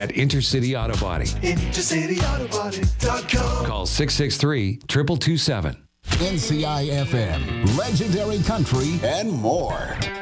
at Intercity Auto Body. IntercityAutoBody.com. Call 663-2227. NCI FM, legendary country, and more.